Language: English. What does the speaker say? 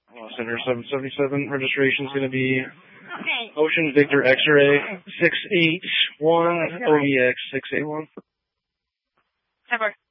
Center 777. Registration is going to be Ocean Victor X-Ray 681 OEX 681. Ever.